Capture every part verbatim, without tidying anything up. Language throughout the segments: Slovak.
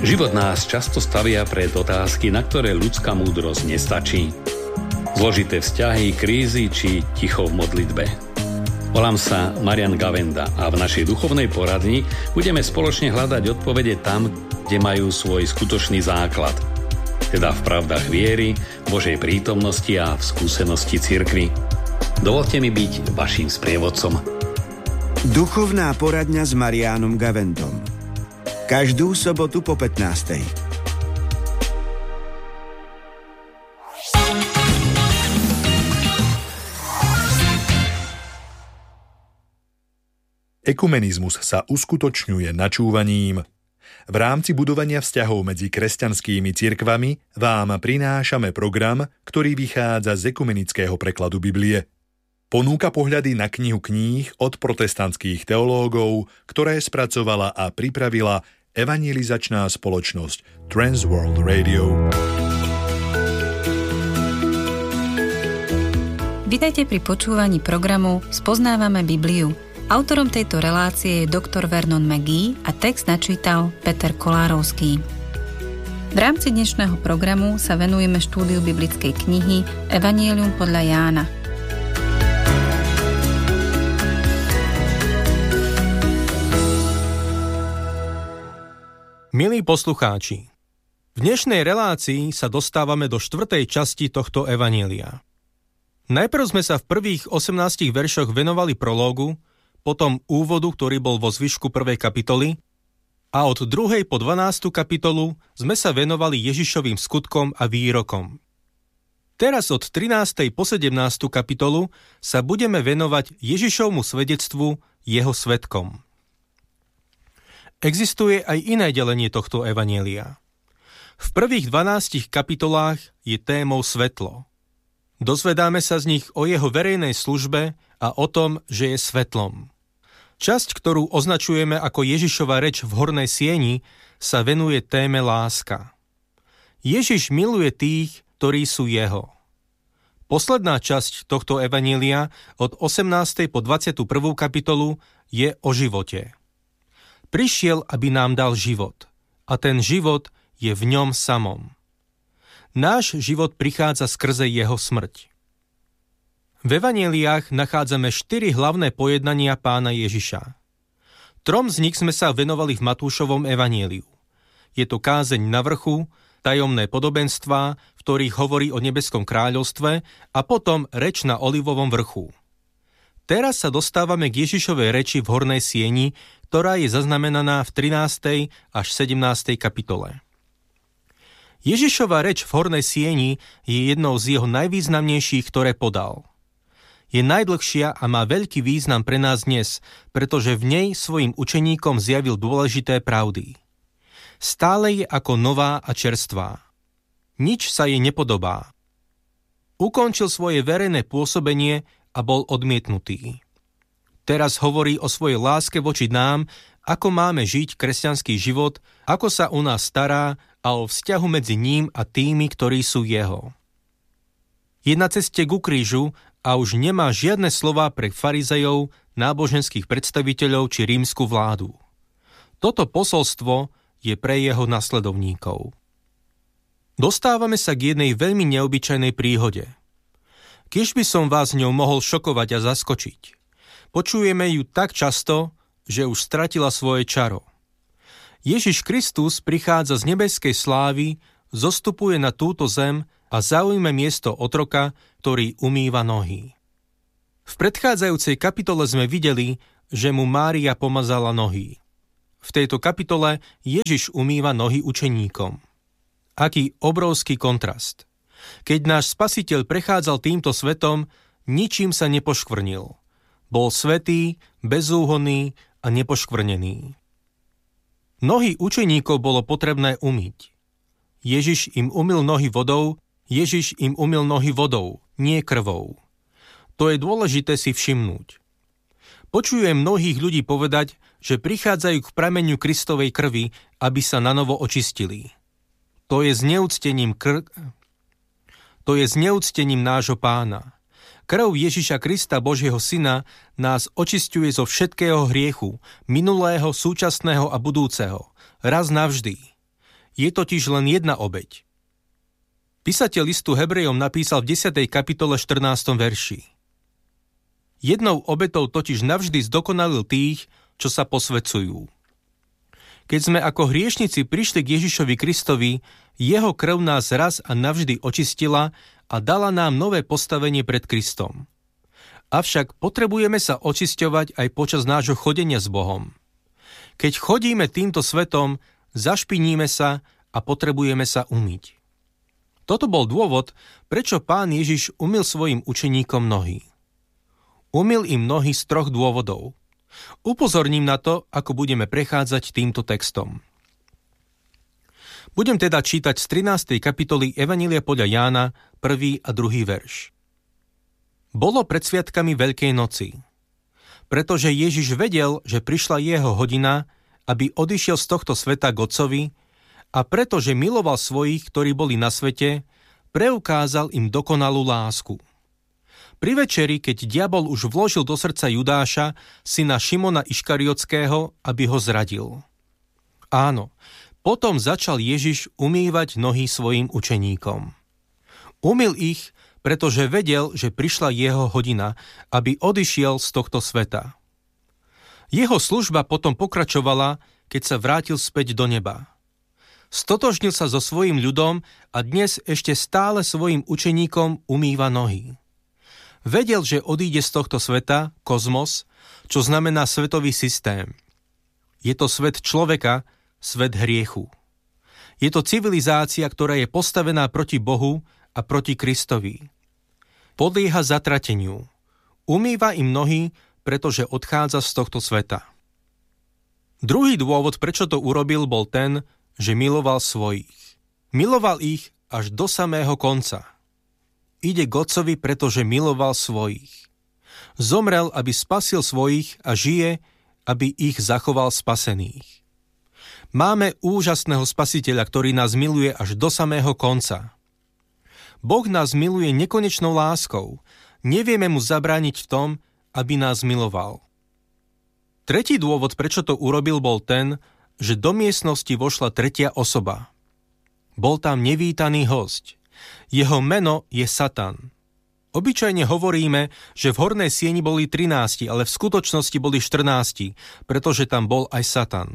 Život nás často stavia pred otázky, na ktoré ľudská múdrosť nestačí. Zložité vzťahy, krízy či ticho v modlitbe. Volám sa Marian Gavenda a v našej duchovnej poradni budeme spoločne hľadať odpovede tam, kde majú svoj skutočný základ. Teda v pravdách viery, Božej prítomnosti a v skúsenosti cirkvi. Dovolte mi byť vaším sprievodcom. Duchovná poradňa s Mariánom Gavendom. Každú sobotu po pätnástej. Ekumenizmus sa uskutočňuje načúvaním. V rámci budovania vzťahov medzi kresťanskými cirkvami vám prinášame program, ktorý vychádza z ekumenického prekladu Biblie. Ponúka pohľady na knihu kníh od protestantských teológov, ktoré spracovala a pripravila evangelizačná spoločnosť Transworld Radio. Vitajte pri počúvaní programu Spoznávame Bibliu. Autorom tejto relácie je doktor Vernon McGee a text načítal Peter Kolárovský. V rámci dnešného programu sa venujeme štúdiu biblickej knihy Evangelium podľa Jána. Milí poslucháči, v dnešnej relácii sa dostávame do štvrtej časti tohto evanjelia. Najprv sme sa v prvých osemnástich veršoch venovali prológu, potom úvodu, ktorý bol vo zvyšku prvej kapitoly, a od druhej po dvanástu kapitolu sme sa venovali Ježišovým skutkom a výrokom. Teraz od trinástej po sedemnástu kapitolu sa budeme venovať Ježišovmu svedectvu, jeho svedkom. Existuje aj iné delenie tohto evanjelia. V prvých dvanástich kapitolách je témou svetlo. Dozvedáme sa z nich o jeho verejnej službe a o tom, že je svetlom. Časť, ktorú označujeme ako Ježišova reč v hornej sieni, sa venuje téme láska. Ježiš miluje tých, ktorí sú jeho. Posledná časť tohto evanjelia od osemnástej po dvadsiatu prvú kapitolu je o živote. Prišiel, aby nám dal život, a ten život je v ňom samom. Náš život prichádza skrze jeho smrť. V evanjeliách nachádzame štyri hlavné pojednania pána Ježiša. Trom z nich sme sa venovali v Matúšovom evanjeliu. Je to kázeň na vrchu, tajomné podobenstvá, v ktorých hovorí o nebeskom kráľovstve, a potom reč na Olivovom vrchu. Teraz sa dostávame k Ježišovej reči v hornej sieni, ktorá je zaznamenaná v trinástej až sedemnástej kapitole. Ježišova reč v hornej sieni je jednou z jeho najvýznamnejších, ktoré podal. Je najdlhšia a má veľký význam pre nás dnes, pretože v nej svojim učeníkom zjavil dôležité pravdy. Stále je ako nová a čerstvá. Nič sa jej nepodobá. Ukončil svoje verejné pôsobenie a bol odmietnutý. Teraz hovorí o svojej láske voči nám, ako máme žiť kresťanský život, ako sa u nás stará a o vzťahu medzi ním a tými, ktorí sú jeho. Je na ceste ku krížu a už nemá žiadne slová pre farizejov, náboženských predstaviteľov či rímsku vládu. Toto posolstvo je pre jeho nasledovníkov. Dostávame sa k jednej veľmi neobyčajnej príhode. Kiež by som vás ňou mohol šokovať a zaskočiť. Počujeme ju tak často, že už stratila svoje čaro. Ježiš Kristus prichádza z nebeskej slávy, zostupuje na túto zem a zaujme miesto otroka, ktorý umýva nohy. V predchádzajúcej kapitole sme videli, že mu Mária pomazala nohy. V tejto kapitole Ježiš umýva nohy učeníkom. Aký obrovský kontrast. Keď náš Spasiteľ prechádzal týmto svetom, ničím sa nepoškvrnil. Bol svätý, bezúhonný a nepoškvrnený. Nohy učeníkov bolo potrebné umyť. Ježiš im umyl nohy vodou, Ježiš im umyl nohy vodou, nie krvou. To je dôležité si všimnúť. Počujem mnohých ľudí povedať, že prichádzajú k prameňu Kristovej krvi, aby sa nanovo očistili. To je zneúctením kr... To je zneúctením nášho Pána. Krv Ježiša Krista, Božieho Syna, nás očisťuje zo všetkého hriechu, minulého, súčasného a budúceho, raz navždy. Je totiž len jedna obeť. Písateľ listu Hebrejom napísal v desiatej kapitole štrnástom verši. Jednou obetou totiž navždy zdokonalil tých, čo sa posväcujú. Keď sme ako hriešnici prišli k Ježišovi Kristovi, jeho krv nás raz a navždy očistila a dala nám nové postavenie pred Kristom. Avšak potrebujeme sa očisťovať aj počas nášho chodenia s Bohom. Keď chodíme týmto svetom, zašpiníme sa a potrebujeme sa umyť. Toto bol dôvod, prečo Pán Ježiš umyl svojim učeníkom nohy. Umyl im nohy z troch dôvodov. Upozorním na to, ako budeme prechádzať týmto textom. Budem teda čítať z trinástej kapitoly Evanjelia podľa Jána, prvý a druhý verš. Bolo pred sviatkami Veľkej noci. Pretože Ježiš vedel, že prišla jeho hodina, aby odišiel z tohto sveta k Otcovi, a pretože miloval svojich, ktorí boli na svete, preukázal im dokonalú lásku. Pri večeri, keď diabol už vložil do srdca Judáša, syna Šimona Iškariotského, aby ho zradil. Áno, potom začal Ježiš umývať nohy svojim učeníkom. Umyl ich, pretože vedel, že prišla jeho hodina, aby odišiel z tohto sveta. Jeho služba potom pokračovala, keď sa vrátil späť do neba. Stotožnil sa so svojím ľudom a dnes ešte stále svojim učeníkom umýva nohy. Vedel, že odíde z tohto sveta, kozmos, čo znamená svetový systém. Je to svet človeka, svet hriechu. Je to civilizácia, ktorá je postavená proti Bohu a proti Kristovi. Podlieha zatrateniu. Umýva im nohy, pretože odchádza z tohto sveta. Druhý dôvod, prečo to urobil, bol ten, že miloval svojich. Miloval ich až do samého konca. Ide k Otcovi, pretože miloval svojich. Zomrel, aby spasil svojich a žije, aby ich zachoval spasených. Máme úžasného Spasiteľa, ktorý nás miluje až do samého konca. Boh nás miluje nekonečnou láskou. Nevieme mu zabrániť v tom, aby nás miloval. Tretí dôvod, prečo to urobil, bol ten, že do miestnosti vošla tretia osoba. Bol tam nevítaný hosť. Jeho meno je Satan. Obyčajne hovoríme, že v hornej sieni boli trinásti, ale v skutočnosti boli štrnásti, pretože tam bol aj Satan.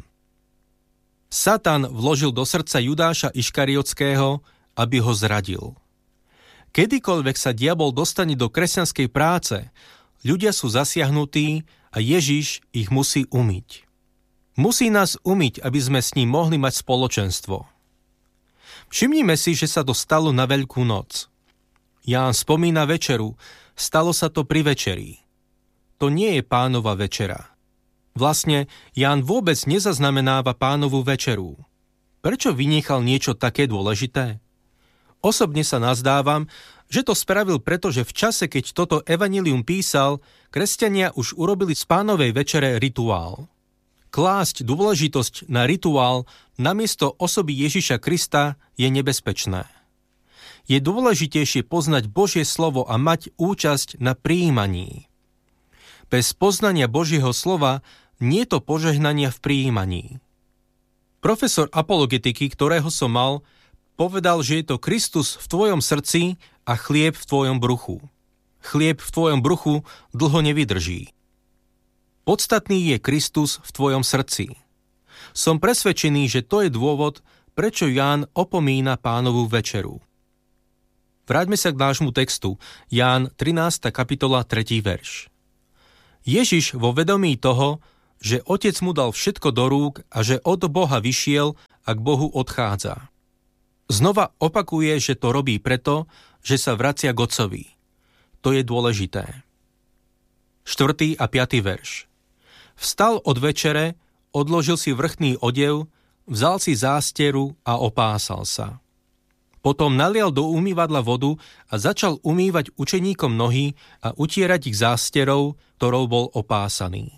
Satan vložil do srdca Judáša Iškariotského, aby ho zradil. Kedykoľvek sa diabol dostane do kresťanskej práce, ľudia sú zasiahnutí a Ježiš ich musí umyť. Musí nás umyť, aby sme s ním mohli mať spoločenstvo. Všimnime si, že sa to stalo na Veľkú noc. Ján spomína večeru, stalo sa to pri večeri. To nie je Pánova večera. Vlastne Ján vôbec nezaznamenáva Pánovu večeru. Prečo vynechal niečo také dôležité? Osobne sa nazdávam, že to spravil preto, že v čase, keď toto evanjelium písal, kresťania už urobili z Pánovej večere rituál. Klásť dôležitosť na rituál namiesto osoby Ježiša Krista je nebezpečné. Je dôležitejšie poznať Božie slovo a mať účasť na prijímaní. Bez poznania Božieho slova nie je to požehnania v prijímaní. Profesor apologetiky, ktorého som mal, povedal, že je to Kristus v tvojom srdci a chlieb v tvojom bruchu. Chlieb v tvojom bruchu dlho nevydrží. Podstatný je Kristus v tvojom srdci. Som presvedčený, že to je dôvod, prečo Ján opomína Pánovu večeru. Vráťme sa k nášmu textu. Ján trinásta kapitola tretí verš. Ježiš vo vedomí toho, že Otec mu dal všetko do rúk a že od Boha vyšiel a k Bohu odchádza. Znova opakuje, že to robí preto, že sa vracia k Otcovi. To je dôležité. štvrtý a piaty verš. Vstal od večere, odložil si vrchný odev, vzal si zásteru a opásal sa. Potom nalial do umývadla vodu a začal umývať učeníkom nohy a utierať ich zásterou, ktorou bol opásaný.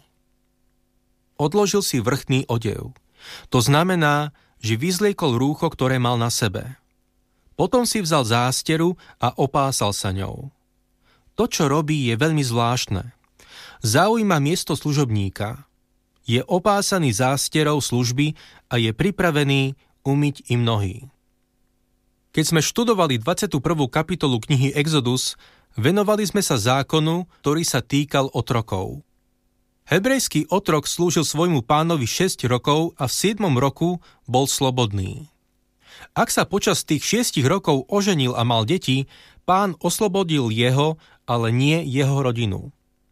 Odložil si vrchný odev. To znamená, že vyzliekol rúcho, ktoré mal na sebe. Potom si vzal zásteru a opásal sa ňou. To, čo robí, je veľmi zvláštne. Zaujíma miesto služobníka. Je opásaný zásterou služby a je pripravený umyť im nohy. Keď sme študovali dvadsiatu prvú kapitolu knihy Exodus, venovali sme sa zákonu, ktorý sa týkal otrokov. Hebrejský otrok slúžil svojmu pánovi šesť rokov a v siedmom roku bol slobodný. Ak sa počas tých šiestich rokov oženil a mal deti, pán oslobodil jeho, ale nie jeho rodinu.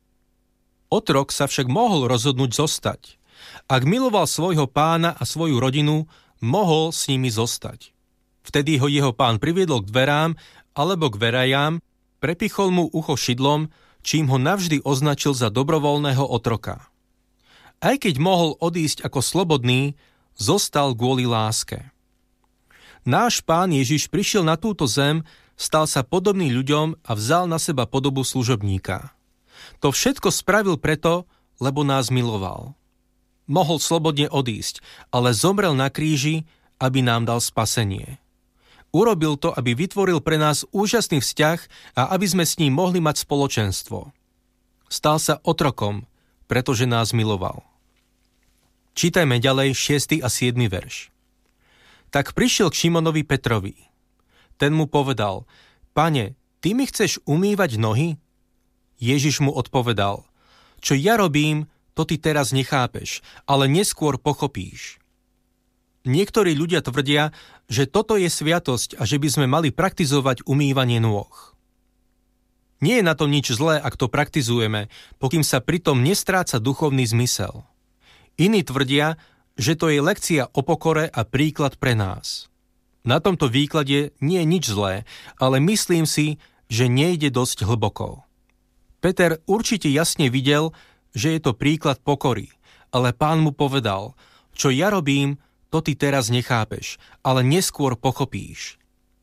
Otrok sa však mohol rozhodnúť zostať. Ak miloval svojho pána a svoju rodinu, mohol s nimi zostať. Vtedy ho jeho pán priviedol k dverám alebo k verajám, prepichol mu ucho šidlom, čím ho navždy označil za dobrovoľného otroka. Aj keď mohol odísť ako slobodný, zostal kvôli láske. Náš pán Ježiš prišiel na túto zem, stal sa podobný ľuďom a vzal na seba podobu služobníka. To všetko spravil preto, lebo nás miloval. Mohol slobodne odísť, ale zomrel na kríži, aby nám dal spasenie. Urobil to, aby vytvoril pre nás úžasný vzťah a aby sme s ním mohli mať spoločenstvo. Stal sa otrokom, pretože nás miloval. Čítajme ďalej šiesty a siedmy verš. Tak prišiel k Šimonovi Petrovi. Ten mu povedal: Pane, ty mi chceš umývať nohy? Ježiš mu odpovedal: Čo ja robím, to ty teraz nechápeš, ale neskôr pochopíš. Niektorí ľudia tvrdia, že toto je sviatosť a že by sme mali praktizovať umývanie nôh. Nie je na tom nič zlé, ak to praktizujeme, pokým sa pritom nestráca duchovný zmysel. Iní tvrdia, že to je lekcia o pokore a príklad pre nás. Na tomto výklade nie je nič zlé, ale myslím si, že nejde dosť hlboko. Peter určite jasne videl, že je to príklad pokory, ale pán mu povedal: Čo ja robím, to ty teraz nechápeš, ale neskôr pochopíš.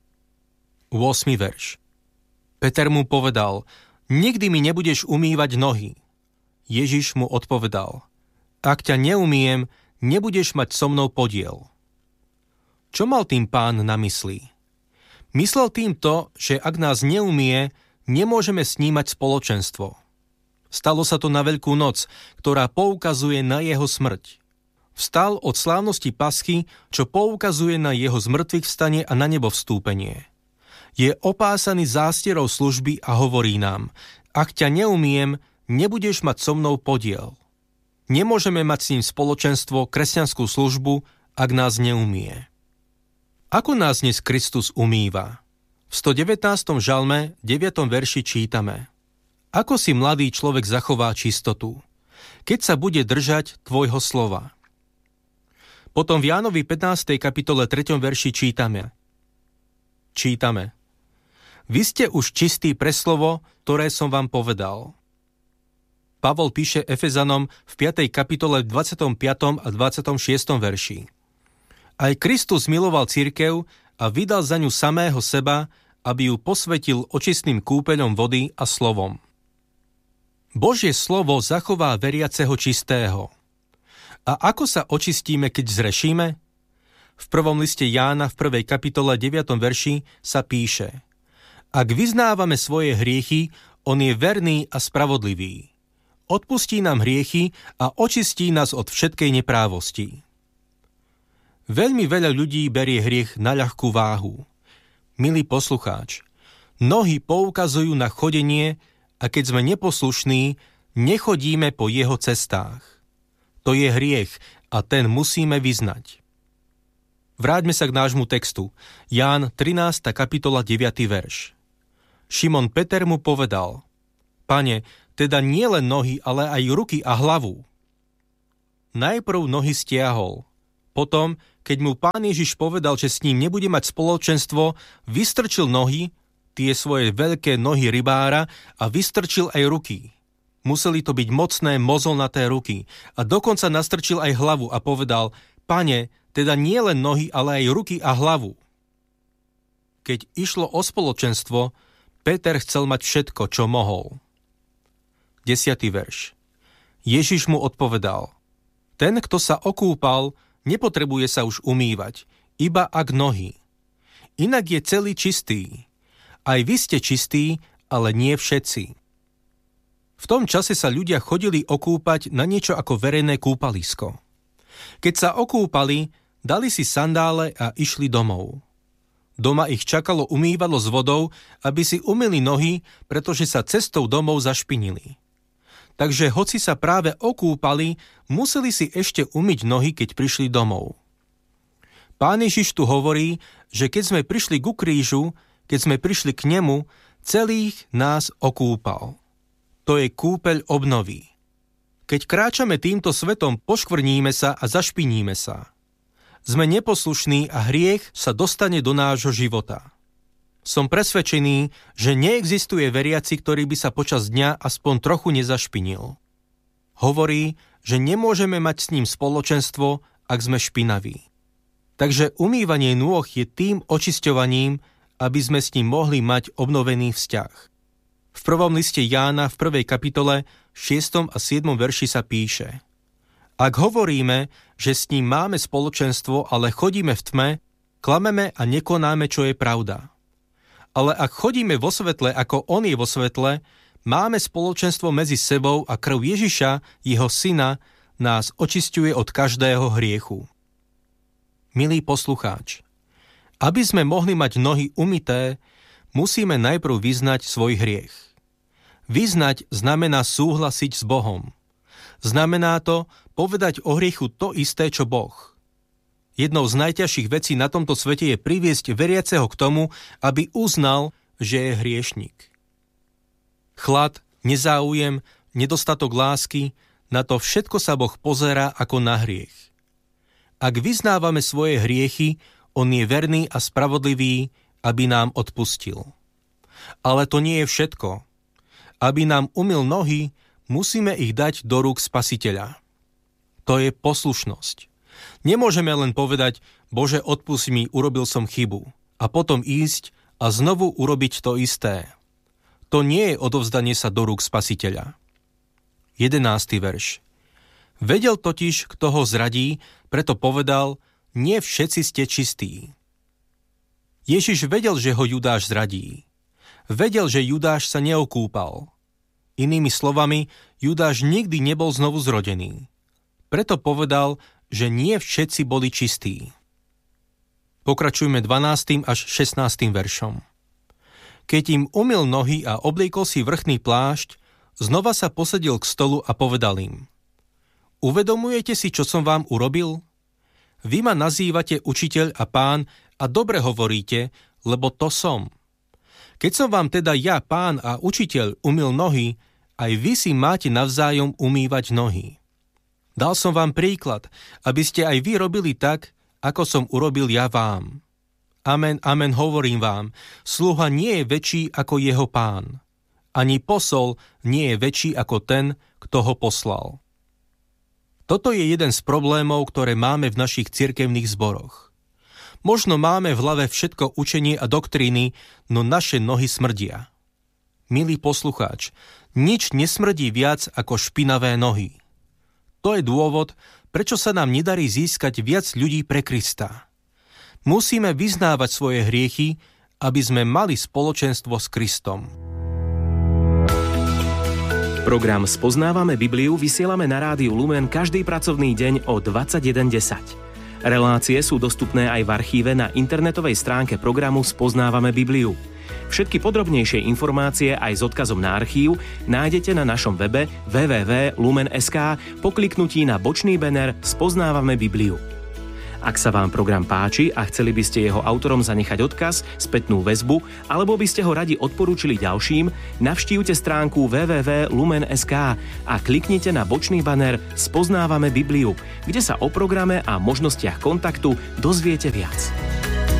ôsmy verš. Peter mu povedal: Nikdy mi nebudeš umývať nohy. Ježiš mu odpovedal: Ak ťa neumýjem, nebudeš mať so mnou podiel. Čo mal tým pán na mysli? Myslel tým to, že ak nás neumýje, nemôžeme s ním mať spoločenstvo. Stalo sa to na Veľkú noc, ktorá poukazuje na jeho smrť. Vstal od slávnosti Paschy, čo poukazuje na jeho zmrtvých vstanie a na nebo vstúpenie. Je opásaný zástierou služby a hovorí nám: Ak ťa neumýjem, nebudeš mať so mnou podiel. Nemôžeme mať s ním spoločenstvo, kresťanskú službu, ak nás neumýje. Ako nás dnes Kristus umýva? V stodevätnástom žalme, deviatom verši čítame: Ako si mladý človek zachová čistotu, keď sa bude držať tvojho slova. Potom v Jánovi pätnástej kapitole treťom verši čítame. Čítame. Vy ste už čistí pre slovo, ktoré som vám povedal. Pavol píše Efezanom v piatej kapitole dvadsiatom piatom a dvadsiatom šiestom verši. Aj Kristus miloval cirkev a vydal za ňu samého seba, aby ju posvetil očistným kúpeľom vody a slovom. Božie slovo zachová veriaceho čistého. A ako sa očistíme, keď zrešíme? V prvom liste Jána v prvej kapitole deviatom verši sa píše: Ak vyznávame svoje hriechy, on je verný a spravodlivý. Odpustí nám hriechy a očistí nás od všetkej neprávosti. Veľmi veľa ľudí berie hriech na ľahkú váhu. Milý poslucháč, nohy poukazujú na chodenie a keď sme neposlušní, nechodíme po jeho cestách. To je hriech a ten musíme vyznať. Vráťme sa k nášmu textu. Ján trinásta kapitola deviaty verš. Šimon Peter mu povedal: Pane, teda nie len nohy, ale aj ruky a hlavu. Najprv nohy stiahol. Potom, keď mu pán Ježiš povedal, že s ním nebude mať spoločenstvo, vystrčil nohy, tie svoje veľké nohy rybára, a vystrčil aj ruky. Museli to byť mocné, mozolnaté ruky. A dokonca nastrčil aj hlavu a povedal: Pane, teda nie len nohy, ale aj ruky a hlavu. Keď išlo o spoločenstvo, Peter chcel mať všetko, čo mohol. Desiatý verš. Ježiš mu odpovedal: Ten, kto sa okúpal, nepotrebuje sa už umývať, iba ak nohy. Inak je celý čistý. Aj vy ste čistí, ale nie všetci. V tom čase sa ľudia chodili okúpať na niečo ako verejné kúpalisko. Keď sa okúpali, Dali si sandále a išli domov. Doma ich čakalo umývadlo s vodou, aby si umyli nohy, pretože sa cestou domov zašpinili. Takže hoci sa práve okúpali, museli si ešte umyť nohy, keď prišli domov. Pán Ježiš tu hovorí, že keď sme prišli ku krížu, keď sme prišli k nemu, celých nás okúpal. To je kúpeľ obnovy. Keď kráčame týmto svetom, poškvrníme sa a zašpiníme sa. Sme neposlušní a hriech sa dostane do nášho života. Som presvedčený, že neexistuje veriaci, ktorý by sa počas dňa aspoň trochu nezašpinil. Hovorí, že nemôžeme mať s ním spoločenstvo, ak sme špinaví. Takže umývanie nôh je tým očisťovaním, aby sme s ním mohli mať obnovený vzťah. V prvom liste Jána v prvej kapitole šiestom a siedmom verši sa píše: Ak hovoríme, že s ním máme spoločenstvo, ale chodíme v tme, klameme a nekonáme, čo je pravda. Ale ak chodíme vo svetle, ako on je vo svetle, máme spoločenstvo medzi sebou a krv Ježiša, jeho syna, nás očisťuje od každého hriechu. Milý poslucháč, aby sme mohli mať nohy umyté, musíme najprv vyznať svoj hriech. Vyznať znamená súhlasiť s Bohom. Znamená to povedať o hriechu to isté, čo Boh. Jednou z najťažších vecí na tomto svete je priviesť veriaceho k tomu, aby uznal, že je hriešnik. Chlad, nezáujem, nedostatok lásky, na to všetko sa Boh pozerá ako na hriech. Ak vyznávame svoje hriechy, on je verný a spravodlivý, aby nám odpustil. Ale to nie je všetko. Aby nám umyl nohy, musíme ich dať do rúk Spasiteľa. To je poslušnosť. Nemôžeme len povedať: Bože, odpusť mi, urobil som chybu, a potom ísť a znovu urobiť to isté. To nie je odovzdanie sa do rúk Spasiteľa. jedenásty verš. Vedel totiž, kto ho zradí, preto povedal: Nie všetci ste čistí. Ježiš vedel, že ho Judáš zradí. Vedel, že Judáš sa neokúpal. Inými slovami, Judáš nikdy nebol znovu zrodený. Preto povedal, že nie všetci boli čistí. Pokračujme dvanástym až šestnástym veršom. Keď im umyl nohy a obliekol si vrchný plášť, znova sa posadil k stolu a povedal im: Uvedomujete si, čo som vám urobil? Vy ma nazývate učiteľ a pán a dobre hovoríte, lebo to som. Keď som vám teda ja, pán a učiteľ, umyl nohy, aj vy si máte navzájom umývať nohy. Dal som vám príklad, aby ste aj vy robili tak, ako som urobil ja vám. Amen, amen, hovorím vám, sluha nie je väčší ako jeho pán. Ani posol nie je väčší ako ten, kto ho poslal. Toto je jeden z problémov, ktoré máme v našich cirkevných zboroch. Možno máme v hlave všetko učenie a doktríny, no naše nohy smrdia. Milý poslucháč, nič nesmrdí viac ako špinavé nohy. To je dôvod, prečo sa nám nedarí získať viac ľudí pre Krista. Musíme vyznávať svoje hriechy, aby sme mali spoločenstvo s Kristom. Program Spoznávame Bibliu vysielame na rádiu Lumen každý pracovný deň o dvadsaťjeden desať. Relácie sú dostupné aj v archíve na internetovej stránke programu Spoznávame Bibliu. Všetky podrobnejšie informácie aj s odkazom na archív nájdete na našom webe w w w bodka lumen bodka es ká po kliknutí na bočný banner Spoznávame Bibliu. Ak sa vám program páči a chceli by ste jeho autorom zanechať odkaz, spätnú väzbu, alebo by ste ho radi odporúčili ďalším, navštívte stránku w w w bodka lumen bodka es ká a kliknite na bočný banner Spoznávame Bibliu, kde sa o programe a možnostiach kontaktu dozviete viac.